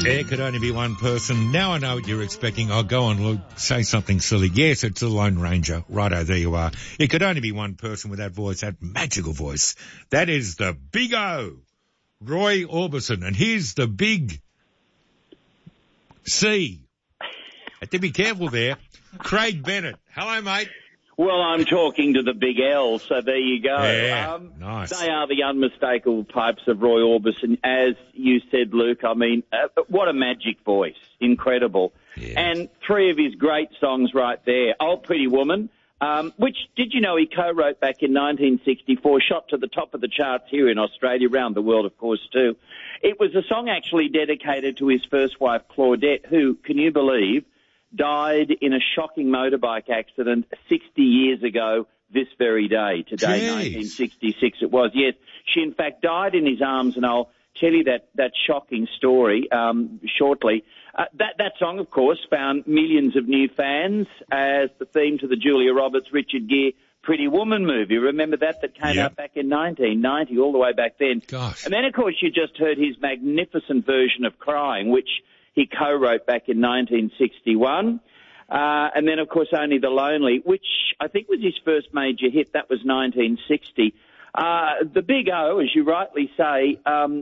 There could only be one person. Now I know what you're expecting. I'll go on, look, say something silly. Yes, it's the Lone Ranger. Righto, there you are. It could only be one person with that voice, that magical voice. That is the Big O, Roy Orbison. And here's the Big C. Have to be careful there. Craig Bennett. Hello, mate. Well, I'm talking to the Big L, so there you go. Yeah, nice. They are the unmistakable pipes of Roy Orbison. As you said, Luke, I mean, what a magic voice. Incredible. Yeah. And three of his great songs right there. Old Pretty Woman, which, did you know, he co-wrote back in 1964, shot to the top of the charts here in Australia, around the world, of course, too. It was a song actually dedicated to his first wife, Claudette, who, can you believe, died in a shocking motorbike accident 60 years ago this very day. Today, Jeez. 1966 it was. Yes, she in fact died in his arms, and I'll tell you that shocking story shortly. That song, of course, found millions of new fans as the theme to the Julia Roberts, Richard Gere Pretty Woman movie. Remember that came out back in 1990, all the way back then. Gosh. And then, of course, you just heard his magnificent version of Crying, which he co-wrote back in 1961. And then, of course, Only the Lonely, which I think was his first major hit. That was 1960. The Big O, as you rightly say,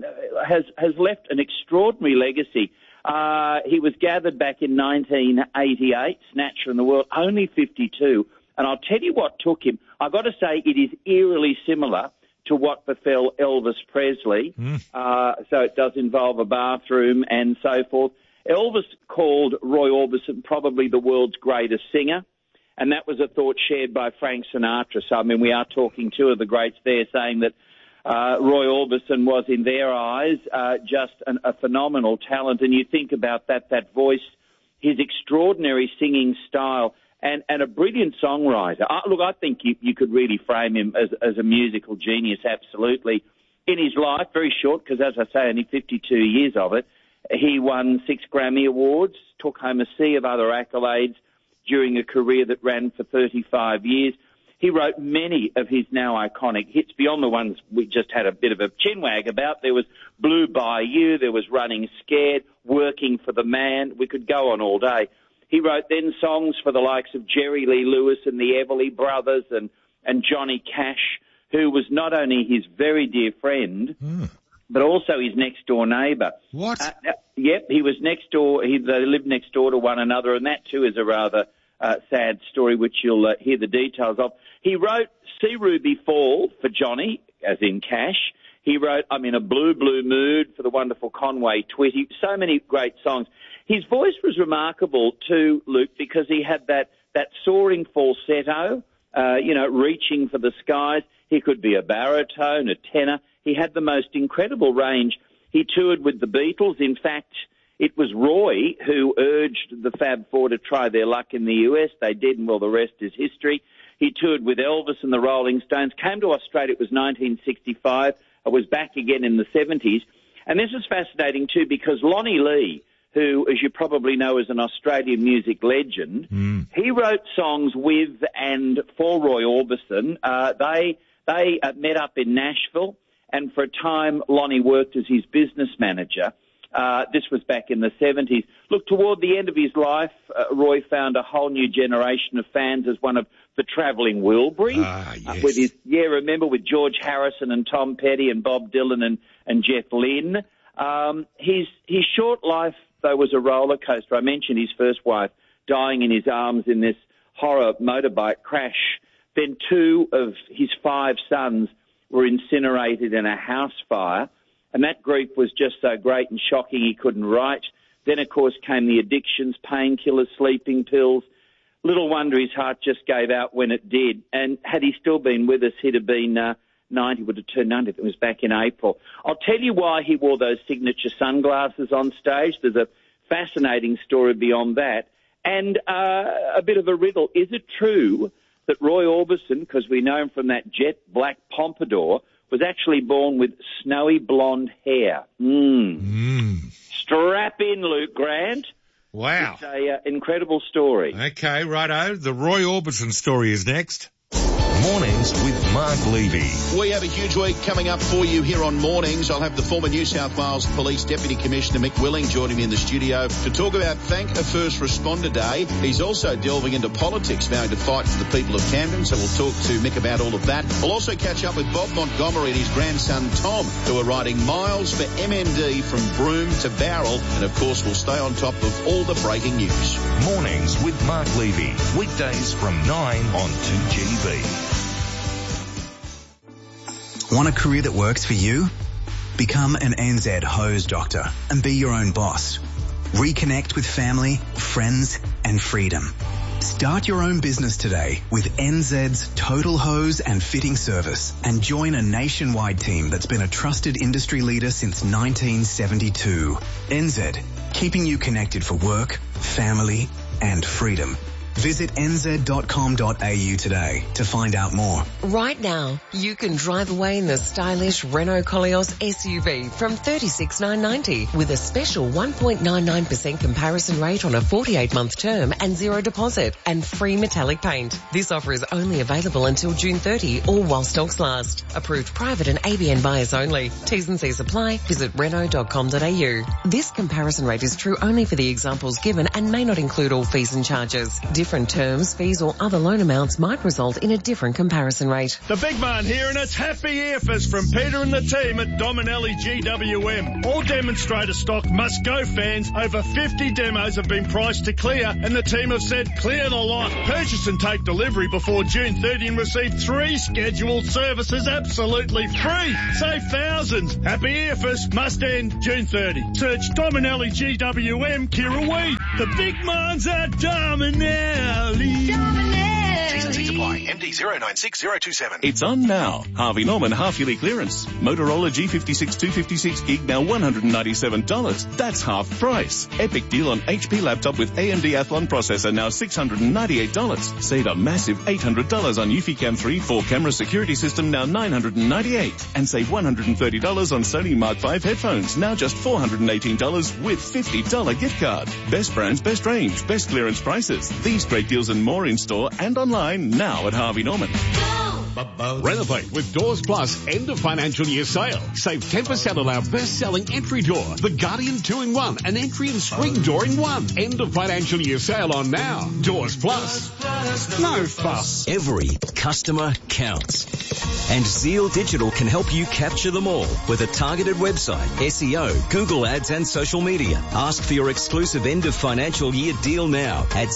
has left an extraordinary legacy. He was gathered back in 1988, Snatcher in the World, only 52. And I'll tell you what took him. I've got to say it is eerily similar to what befell Elvis Presley. So it does involve a bathroom and so forth. Elvis called Roy Orbison probably the world's greatest singer, and that was a thought shared by Frank Sinatra. So, I mean, we are talking two of the greats there, saying that Roy Orbison was, in their eyes, just a phenomenal talent. And you think about that voice, his extraordinary singing style, and a brilliant songwriter. Look, I think you could really frame him as a musical genius, absolutely. In his life, very short, because as I say, only 52 years of it, he won 6 Grammy Awards, took home a sea of other accolades during a career that ran for 35 years. He wrote many of his now iconic hits, beyond the ones we just had a bit of a chinwag about. There was Blue Bayou, there was Running Scared, Working for the Man. We could go on all day. He wrote then songs for the likes of Jerry Lee Lewis and the Everly Brothers and Johnny Cash, who was not only his very dear friend, but also his next-door neighbour. What? Yep, he was next door. They lived next door to one another, and that, too, is a rather sad story, which you'll hear the details of. He wrote See Ruby Fall for Johnny, as in Cash. He wrote I'm in a Blue, Blue Mood for the wonderful Conway Twitty. So many great songs. His voice was remarkable, too, Luke, because he had that soaring falsetto, reaching for the skies. He could be a baritone, a tenor. He had the most incredible range. He toured with the Beatles. In fact, it was Roy who urged the Fab Four to try their luck in the US. They did, and well, the rest is history. He toured with Elvis and the Rolling Stones, came to Australia, it was 1965, was back again in the 70s. And this is fascinating, too, because Lonnie Lee, who, as you probably know, is an Australian music legend, he wrote songs with and for Roy Orbison. They met up in Nashville, and for a time Lonnie worked as his business manager. This was back in the 70s. Look, toward the end of his life, Roy found a whole new generation of fans as one of the travelling Wilburys. Yes. With George Harrison and Tom Petty and Bob Dylan and Jeff Lynne. His short life, though, was a roller coaster. I mentioned his first wife dying in his arms in this horror motorbike crash. Then 2 of his 5 sons were incinerated in a house fire. And that grief was just so great and shocking he couldn't write. Then, of course, came the addictions, painkillers, sleeping pills. Little wonder his heart just gave out when it did. And had he still been with us, he'd have been 90, would have turned 90. It was back in April. I'll tell you why he wore those signature sunglasses on stage. There's a fascinating story beyond that. And a bit of a riddle. Is it true that Roy Orbison, because we know him from that jet black pompadour, was actually born with snowy blonde hair? Strap in, Luke Grant. Wow. It's an incredible story. Okay, righto. The Roy Orbison story is next. Mornings with Mark Levy. We have a huge week coming up for you here on Mornings. I'll have the former New South Wales Police Deputy Commissioner Mick Willing joining me in the studio to talk about Thank a First Responder Day. He's also delving into politics, vowing to fight for the people of Camden, so we'll talk to Mick about all of that. We'll also catch up with Bob Montgomery and his grandson Tom, who are riding miles for MND from Broome to Bowral. And of course, we'll stay on top of all the breaking news. Mornings with Mark Levy. Weekdays from 9 on 2GB. Want a career that works for you? Become an NZ hose doctor and be your own boss. Reconnect with family, friends and freedom. Start your own business today with NZ's Total Hose and Fitting Service and join a nationwide team that's been a trusted industry leader since 1972. NZ, keeping you connected for work, family and freedom. Visit nz.com.au today to find out more. Right now, you can drive away in the stylish Renault Koleos SUV from $36,990 with a special 1.99% comparison rate on a 48-month term and zero deposit and free metallic paint. This offer is only available until June 30 or while stocks last. Approved private and ABN buyers only. T's and C's apply. Visit renault.com.au. This comparison rate is true only for the examples given and may not include all fees and charges. Different terms, fees or other loan amounts might result in a different comparison rate. The big man here and it's Happy Earfest from Peter and the team at Dominelli GWM. All demonstrator stock must go fans. Over 50 demos have been priced to clear and the team have said clear the lot. Purchase and take delivery before June 30 and receive 3 scheduled services absolutely free. Save thousands. Happy Earfest must end June 30. Search Dominelli GWM Kirrawee. The big man's at Dominelli. T's and C's apply. MD 096027. It's on now. Harvey Norman half-yearly clearance. Motorola G56 256 gig now $197. That's half price. Epic deal on HP laptop with AMD Athlon processor now $698. Save a massive $800 on Eufy-Cam 3 4-camera security system now $998. And save $130 on Sony Mark V headphones now just $418 with $50 gift card. Best brands, best range, best clearance prices. These great deals and more in store and online now at Harvey Norman. Renovate with Doors Plus end of financial year sale. Save 10% on our best-selling entry door, the Guardian 2-in-1, an entry and screen door in one. End of financial year sale on now. Doors Plus. No fuss. Every customer counts. And Zeal Digital can help you capture them all with a targeted website, SEO, Google Ads and social media. Ask for your exclusive end of financial year deal now at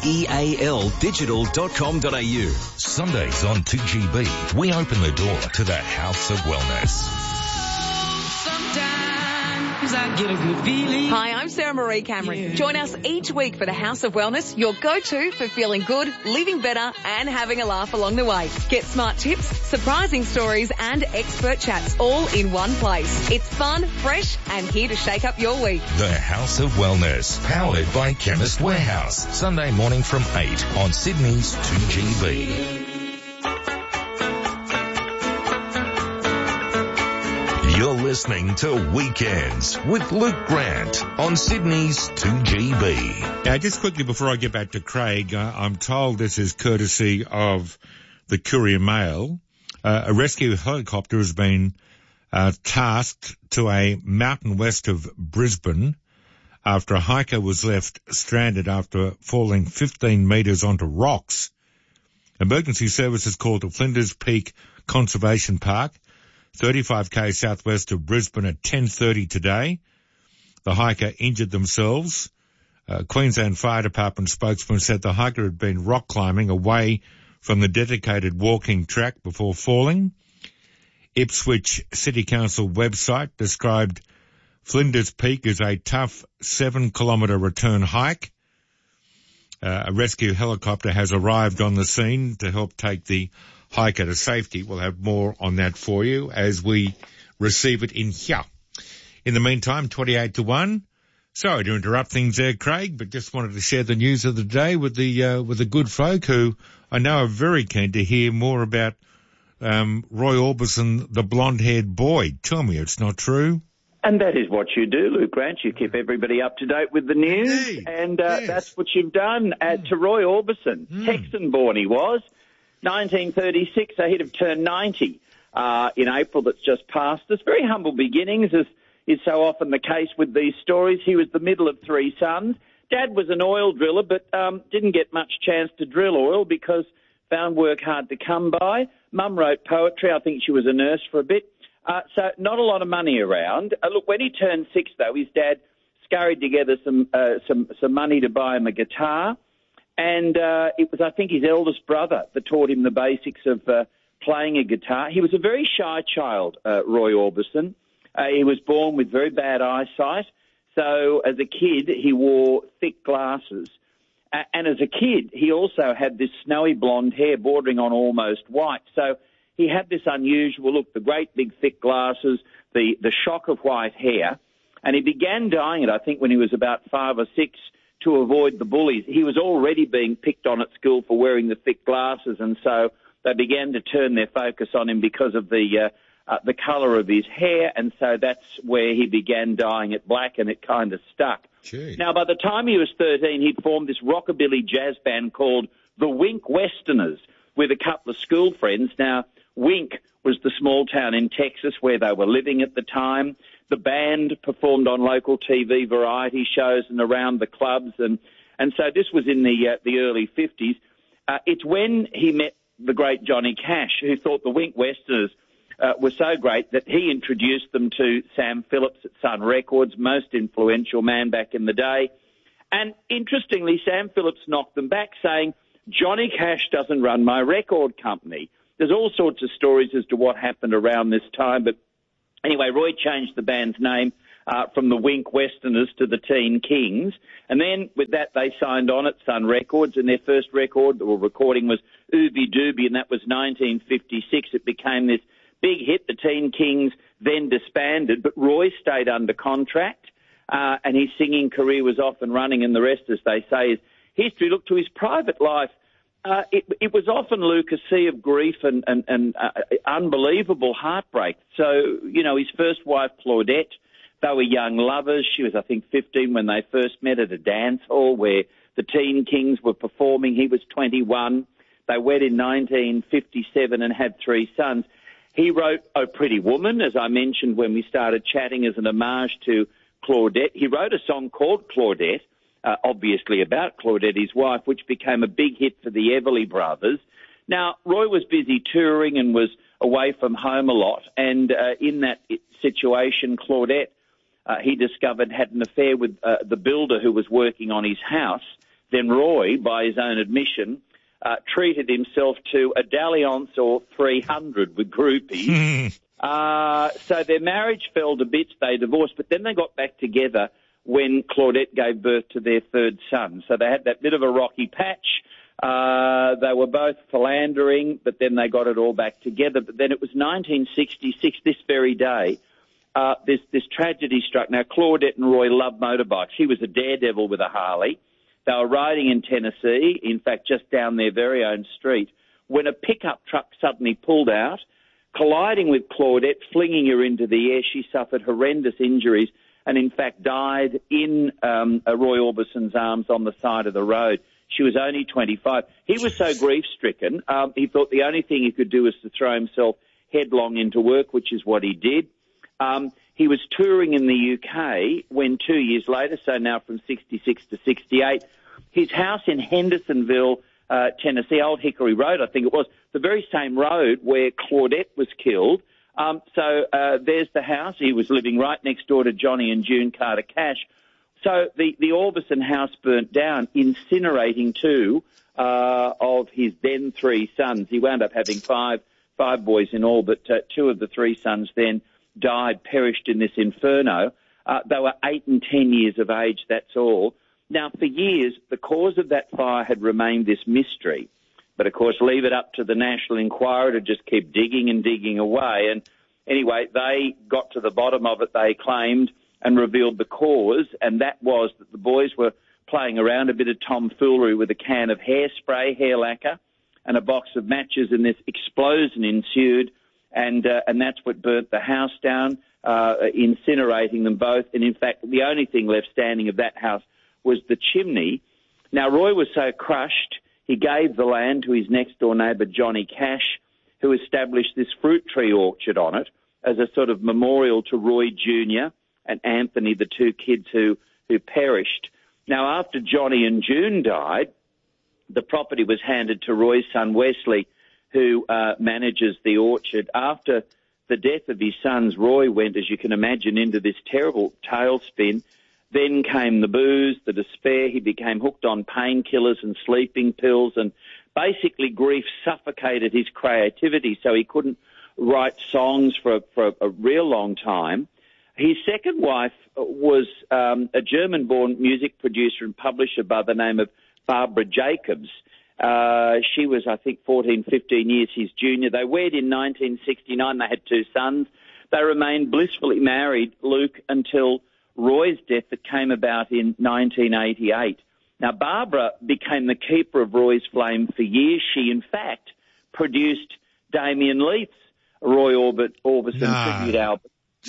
zealdigital.com.au. Sundays on 2GB, we open the door to the House of Wellness. Hi, I'm Sarah Marie Cameron. Join us each week for the House of Wellness, your go-to for feeling good, living better and having a laugh along the way. Get smart tips, surprising stories and expert chats all in one place. It's fun, fresh and here to shake up your week. The House of Wellness, powered by Chemist Warehouse. Sunday morning from 8 on Sydney's 2GB. You're listening to Weekends with Luke Grant on Sydney's 2GB. Now, just quickly before I get back to Craig, I'm told this is courtesy of the Courier Mail. A rescue helicopter has been tasked to a mountain west of Brisbane after a hiker was left stranded after falling 15 metres onto rocks. Emergency services called to Flinders Peak Conservation Park, 35k southwest of Brisbane at 10:30 today. The hiker injured themselves. Queensland Fire Department spokesman said the hiker had been rock climbing away from the dedicated walking track before falling. Ipswich City Council website described Flinders Peak as a tough 7-kilometre return hike. A rescue helicopter has arrived on the scene to help take the hiker to safety. We'll have more on that for you as we receive it in here. In the meantime, 28-1. Sorry to interrupt things there, Craig, but just wanted to share the news of the day with the good folk who I know are very keen to hear more about Roy Orbison, the blonde-haired boy. Tell me it's not true. And that is what you do, Luke Grant. You keep everybody up to date with the news, and yes, that's what you've done to Roy Orbison. Texan-born he was. 1936, so he'd have turned 90 in April that's just passed us. Very humble beginnings, as is so often the case with these stories. He was the middle of three sons. Dad was an oil driller, but didn't get much chance to drill oil because found work hard to come by. Mum wrote poetry. I think she was a nurse for a bit. So not a lot of money around. Look, when he turned 6, though, his dad scurried together some money to buy him a guitar. And it was, I think, his eldest brother that taught him the basics of playing a guitar. He was a very shy child, Roy Orbison. He was born with very bad eyesight. So as a kid, he wore thick glasses. And as a kid, he also had this snowy blonde hair bordering on almost white. So he had this unusual look, the great big thick glasses, the shock of white hair. And he began dyeing it, I think, when he was about 5 or 6 to avoid the bullies. He was already being picked on at school for wearing the thick glasses, and so they began to turn their focus on him because of the colour of his hair, and so that's where he began dyeing it black, and it kind of stuck. Gee. Now, by the time he was 13, he'd formed this rockabilly jazz band called the Wink Westerners with a couple of school friends. Now, Wink was the small town in Texas where they were living at the time. The band performed on local TV variety shows and around the clubs, and so this was in the early 50s. It's when he met the great Johnny Cash, who thought the Wink Westerners were so great that he introduced them to Sam Phillips at Sun Records, most influential man back in the day. And interestingly, Sam Phillips knocked them back, saying, Johnny Cash doesn't run my record company. There's all sorts of stories as to what happened around this time, but anyway, Roy changed the band's name from the Wink Westerners to the Teen Kings. And then with that, they signed on at Sun Records, and their first record or recording was Ooby Dooby, and that was 1956. It became this big hit. The Teen Kings then disbanded, but Roy stayed under contract, and his singing career was off and running, and the rest, as they say, is history. Look, to his private life, it was often, Luke, a sea of grief and unbelievable heartbreak. So, you know, his first wife, Claudette, they were young lovers. She was, I think, 15 when they first met at a dance hall where the Teen Kings were performing. He was 21. They wed in 1957 and had 3 sons. He wrote Oh Pretty Woman, as I mentioned when we started chatting, as an homage to Claudette. He wrote a song called Claudette, obviously about Claudette, his wife, which became a big hit for the Everly Brothers. Now, Roy was busy touring and was away from home a lot, and in that situation, Claudette, he discovered, had an affair with the builder who was working on his house. Then Roy, by his own admission, treated himself to a dalliance or 300 with groupies. So their marriage fell to bits, they divorced, but then they got back together when Claudette gave birth to their 3rd son. So they had that bit of a rocky patch. They were both philandering, but then they got it all back together. But then it was 1966, this very day, this tragedy struck. Now, Claudette and Roy loved motorbikes. He was a daredevil with a Harley. They were riding in Tennessee, in fact, just down their very own street, when a pickup truck suddenly pulled out, colliding with Claudette, flinging her into the air. She suffered horrendous injuries and, in fact, died in Roy Orbison's arms on the side of the road. She was only 25. He was so grief-stricken, he thought the only thing he could do was to throw himself headlong into work, which is what he did. He was touring in the UK when 2 years later, so now from 66 to 68, his house in Hendersonville, Tennessee, Old Hickory Road, I think it was, the very same road where Claudette was killed. So there's the house. He was living right next door to Johnny and June Carter Cash. So the Orbison house burnt down, incinerating 2 of his then 3 sons. He wound up having five boys in all, but 2 of the 3 sons then died, perished in this inferno. They were 8 and 10 years of age, that's all. Now, for years, the cause of that fire had remained this mystery. But, of course, leave it up to the National Enquirer to just keep digging and digging away. And anyway, they got to the bottom of it, they claimed, and revealed the cause, and that was that the boys were playing around a bit of tomfoolery with a can of hairspray, hair lacquer, and a box of matches, and this explosion ensued, and that's what burnt the house down, incinerating them both. And, in fact, the only thing left standing of that house was the chimney. Now, Roy was so crushed, he gave the land to his next-door neighbour, Johnny Cash, who established this fruit tree orchard on it as a sort of memorial to Roy Jr. and Anthony, the two kids who perished. Now, after Johnny and June died, the property was handed to Roy's son, Wesley, who manages the orchard. After the death of his sons, Roy went, as you can imagine, into this terrible tailspin. Then came the booze, the despair. He became hooked on painkillers and sleeping pills, and basically grief suffocated his creativity, so he couldn't write songs for a real long time. His second wife was a German-born music producer and publisher by the name of Barbara Jacobs. She was, I think, 14, 15 years his junior. They wed in 1969. They had two sons. They remained blissfully married, Luke, until Roy's death that came about in 1988. Now, Barbara became the keeper of Roy's flame for years. She, in fact, produced Damien Leith's Roy Orbison tribute album.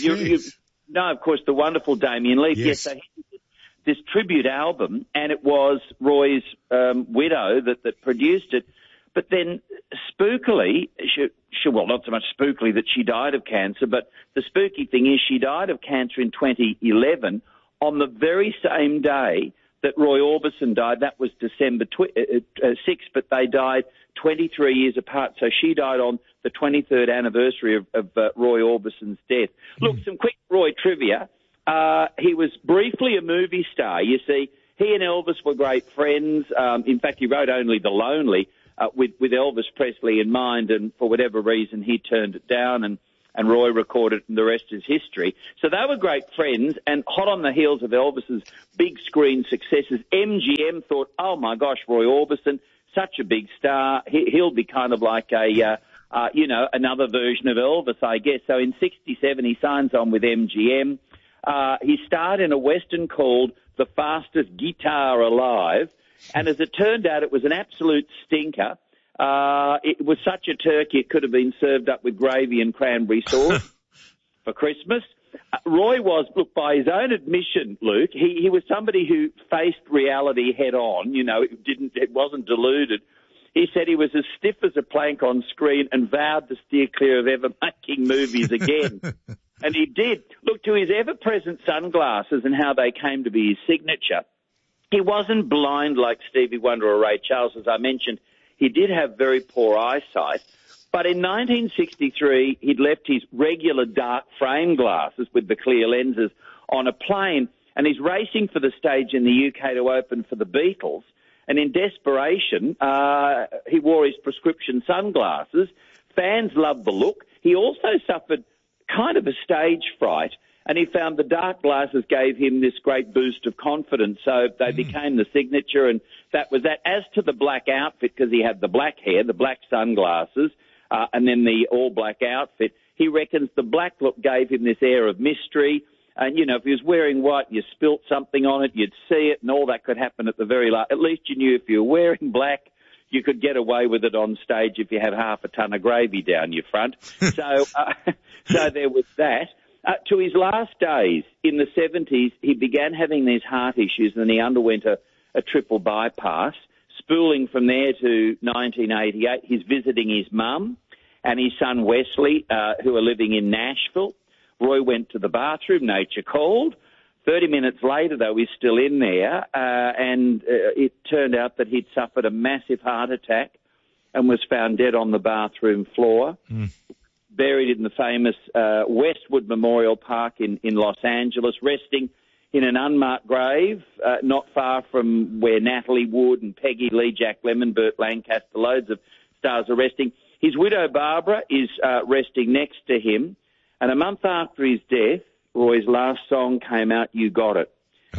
No, of course, the wonderful Damien Leith. Yes, so he did this tribute album, and it was Roy's widow that produced it. But then, spookily, well, not so much spookily that she died of cancer, but the spooky thing is she died of cancer in 2011 on the very same day that Roy Orbison died. That was December 6th, but they died 23 years apart. So she died on the 23rd anniversary of Roy Orbison's death. Look, some quick Roy trivia. He was briefly a movie star. You see, he and Elvis were great friends. In fact, he wrote Only the Lonely with Elvis Presley in mind, and for whatever reason he turned it down, and Roy recorded it, and the rest is history. So they were great friends, and hot on the heels of Elvis's big screen successes, MGM thought, oh my gosh, Roy Orbison, such a big star, he'll be kind of like another version of Elvis, I guess. So in 1967 he signs on with MGM. He starred in a Western called The Fastest Guitar Alive, and as it turned out, it was an absolute stinker. It was such a turkey it could have been served up with gravy and cranberry sauce for Christmas. Roy was, look, by his own admission, Luke, he was somebody who faced reality head on. You know, it wasn't deluded. He said he was as stiff as a plank on screen and vowed to steer clear of ever making movies again. And he did. Look, to his ever-present sunglasses and how they came to be his signature, he wasn't blind like Stevie Wonder or Ray Charles. As I mentioned, he did have very poor eyesight. But in 1963, he'd left his regular dark frame glasses with the clear lenses on a plane, and he's racing for the stage in the UK to open for the Beatles. And in desperation, he wore his prescription sunglasses. Fans loved the look. He also suffered kind of a stage fright, and he found the dark glasses gave him this great boost of confidence. So they became the signature, and that was that. As to the black outfit, because he had the black hair, the black sunglasses, and then the all-black outfit, he reckons the black look gave him this air of mystery. And, you know, if he was wearing white, you spilt something on it, you'd see it, and all that could happen at the very last. At least you knew if you were wearing black, you could get away with it on stage if you had half a ton of gravy down your front. So there was that. To his last days, in the 70s, he began having these heart issues, and he underwent a triple bypass. Spooling from there to 1988, he's visiting his mum and his son Wesley, who are living in Nashville. Roy went to the bathroom, nature called. 30 minutes later, though, he's still in there, and it turned out that he'd suffered a massive heart attack and was found dead on the bathroom floor, buried in the famous Westwood Memorial Park in Los Angeles, resting in an unmarked grave not far from where Natalie Wood and Peggy Lee, Jack Lemmon, Burt Lancaster, loads of stars are resting. His widow, Barbara, is resting next to him. And a month after his death, Roy's last song came out, You Got It,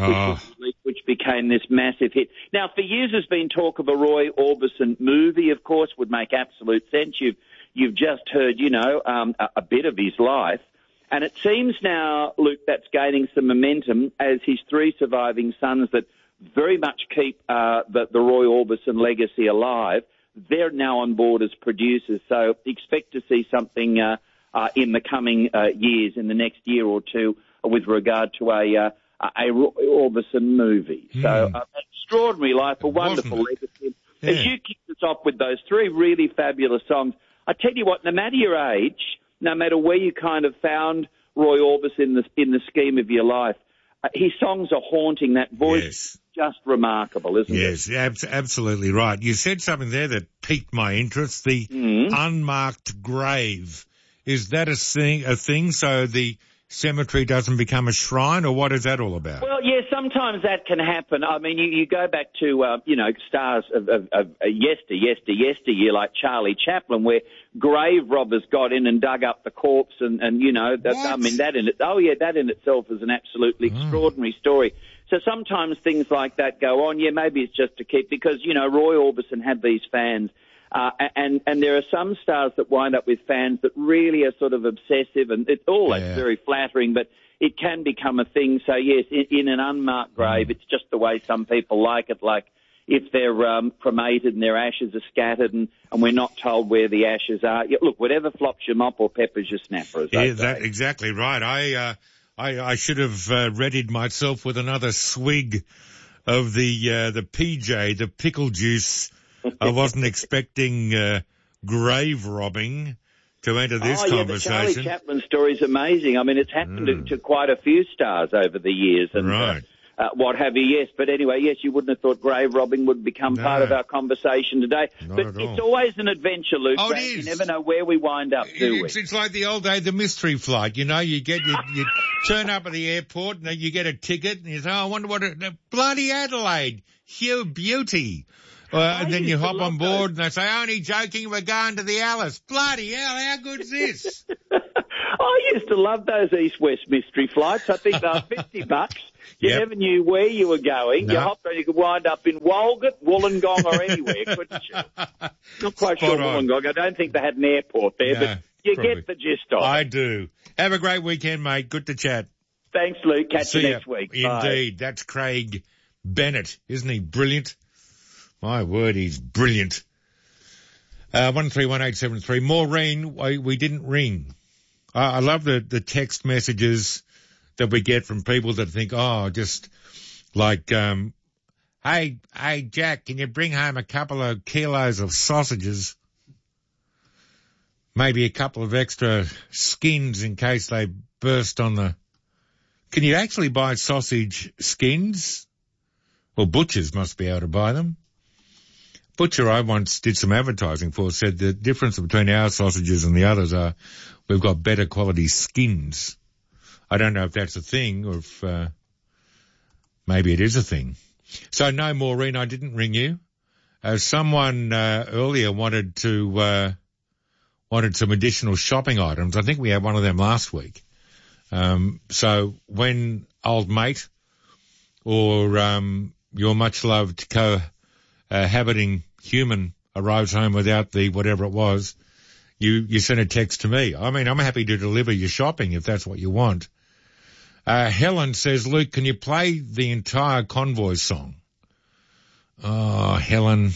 which became this massive hit. Now, for years there's been talk of a Roy Orbison movie, of course, would make absolute sense. You've just heard, a bit of his life. And it seems now, Luke, that's gaining some momentum as his three surviving sons that very much keep the Roy Orbison legacy alive. They're now on board as producers, so expect to see something in the coming years, in the next year or two, with regard to a Roy Orbison movie. So extraordinary life, a wonderful legacy. as you kicked us off with those three really fabulous songs, I tell you what, no matter your age, no matter where you kind of found Roy Orbison in the scheme of your life, his songs are haunting. That voice is just remarkable, isn't it? Yes, absolutely right. You said something there that piqued my interest, the unmarked grave. Is that a thing so the cemetery doesn't become a shrine, or what is that all about? Well, yeah, sometimes that can happen. I mean, you go back to, stars of yesteryear, like Charlie Chaplin, where grave robbers got in and dug up the corpse and I mean, that in itself is an absolutely extraordinary story. So sometimes things like that go on. Yeah, maybe it's just to keep, because, Roy Orbison had these fans. And there are some stars that wind up with fans that really are sort of obsessive, and it's always very flattering, but it can become a thing. So, yes, in an unmarked grave, it's just the way some people like it, like if they're cremated and their ashes are scattered and we're not told where the ashes are. Yeah, look, whatever flops your mop or peppers your snapper, as they say. That's exactly right. I should have readied myself with another swig of the PJ, the pickle juice. I wasn't expecting grave robbing to enter this conversation. The Charlie Chaplin story is amazing. I mean, it's happened to quite a few stars over the years, and what have you. Yes, but anyway, yes, you wouldn't have thought grave robbing would become part of our conversation today. But it's always an adventure, Luke. Oh, it is. You never know where we wind up, do we? It's like the old day, the mystery flight. You turn up at the airport and you get a ticket and you say, I wonder what bloody Adelaide, Hugh Beauty. And then you hop on board and they say, only joking, we're going to the Alice. Bloody hell, how good's this? I used to love those east-west mystery flights. I think they were $50. You never knew where you were going. No. You hopped on, you could wind up in Walgett, Wollongong or anywhere, couldn't you? Not quite sure Wollongong. I don't think they had an airport there, but you get the gist of it. I do. Have a great weekend, mate. Good to chat. Thanks, Luke. Catch you next week. Indeed. Bye. That's Craig Bennett. Isn't he brilliant? My word, he's brilliant. 131873. Maureen, we didn't ring. I love the text messages that we get from people that think, just like, hey, Jack, can you bring home a couple of kilos of sausages? Maybe a couple of extra skins in case they burst on the... Can you actually buy sausage skins? Well, butchers must be able to buy them. Butcher I once did some advertising for said the difference between our sausages and the others are we've got better quality skins. I don't know if that's a thing or if maybe it is a thing. So no, Maureen, I didn't ring you. Someone earlier wanted some additional shopping items. I think we had one of them last week. So when old mate or your much loved habiting human arrives home without the whatever it was, you send a text to me. I mean, I'm happy to deliver your shopping if that's what you want. Helen says, Luke, can you play the entire Convoy song? Oh, Helen.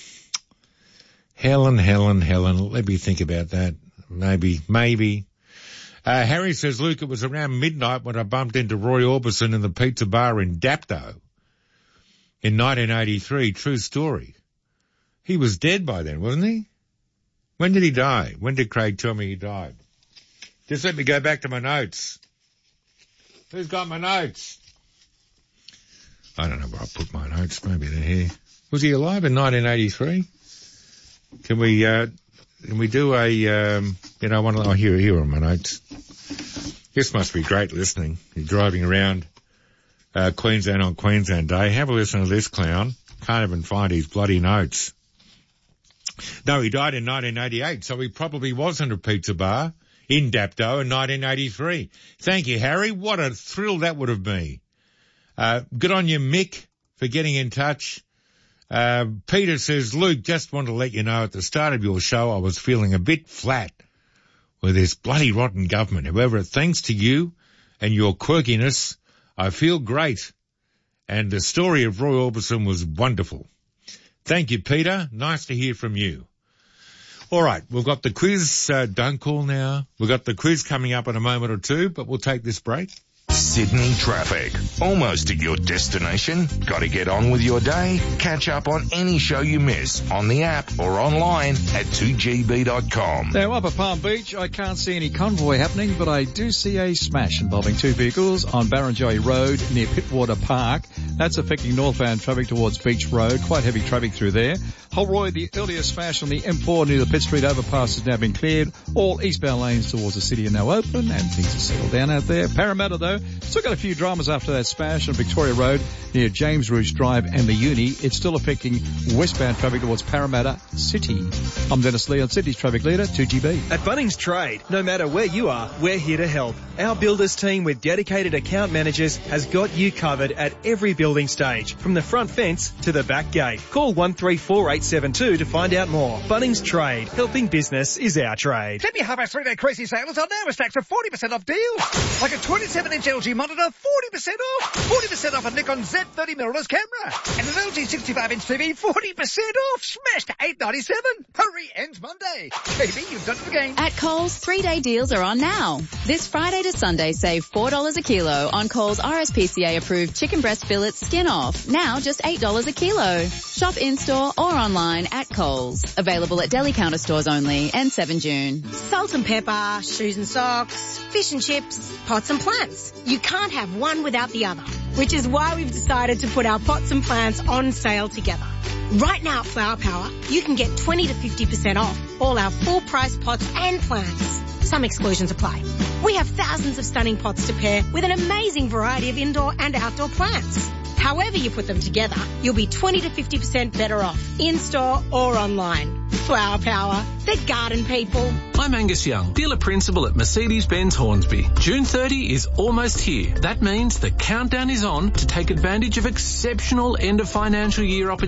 Let me think about that. Maybe. Harry says, Luke, it was around midnight when I bumped into Roy Orbison in the pizza bar in Dapto. In 1983, true story. He was dead by then, wasn't he? When did he die? When did Craig tell me he died? Just let me go back to my notes. Who's got my notes? I don't know where I put my notes. Maybe they're here. Was he alive in 1983? Can we do a, here are my notes. This must be great listening. You're driving around Queensland on Queensland Day. Have a listen to this clown. Can't even find his bloody notes. No, he died in 1988, so he probably was in a pizza bar in Dapto in 1983. Thank you, Harry. What a thrill that would have been. Good on you, Mick, for getting in touch. Peter says, Luke, just want to let you know at the start of your show I was feeling a bit flat with this bloody rotten government. However, thanks to you and your quirkiness, I feel great. And the story of Roy Orbison was wonderful. Thank you, Peter. Nice to hear from you. All right, we've got the quiz. Don't call now. We've got the quiz coming up in a moment or two, but we'll take this break. Sydney traffic. Almost at your destination? Got to get on with your day? Catch up on any show you miss on the app or online at 2gb.com. Now, up at Palm Beach, I can't see any convoy happening, but I do see a smash involving two vehicles on Barrenjoey Road near Pittwater Park. That's affecting northbound traffic towards Beach Road. Quite heavy traffic through there. Holroyd, the earlier smash on the M4 near the Pitt Street overpass has now been cleared. All eastbound lanes towards the city are now open and things are settled down out there. Parramatta, though, still got a few dramas after that smash on Victoria Road near James Rouge Drive and the Uni. It's still affecting westbound traffic towards Parramatta City. I'm Dennis Lee on Sydney's Traffic Leader, 2GB. At Bunnings Trade, no matter where you are, we're here to help. Our builders team with dedicated account managers has got you covered at every building stage, from the front fence to the back gate. Call 134872 to find out more. Bunnings Trade, helping business is our trade. Sydney Harbour's 3-day crazy sales are now stacks of 40% off deals. Like a 27-inch LG monitor, 40% off. 40% off a Nikon Z30 mirrorless camera. And an LG 65-inch TV, 40% off. Smashed to $8.97. Hurry, ends Monday. JB, you've done it again. At Coles, 3-day deals are on now. This Friday to Sunday, save $4 a kilo on Coles RSPCA approved chicken breast fillets skin off. Now just $8 a kilo. Shop in-store or online at Coles. Available at deli counter stores only and 7 June. Salt and pepper, shoes and socks, fish and chips, pots and plants. You can't have one without the other, which is why we've decided to put our pots and plants on sale together. Right now at Flower Power, you can get 20 to 50% off all our full price pots and plants. Some exclusions apply. We have thousands of stunning pots to pair with an amazing variety of indoor and outdoor plants. However you put them together, you'll be 20 to 50% better off, in-store or online. Flower Power, the garden people. I'm Angus Young, dealer principal at Mercedes-Benz Hornsby. June 30 is almost here. That means the countdown is on to take advantage of exceptional end of financial year opportunities.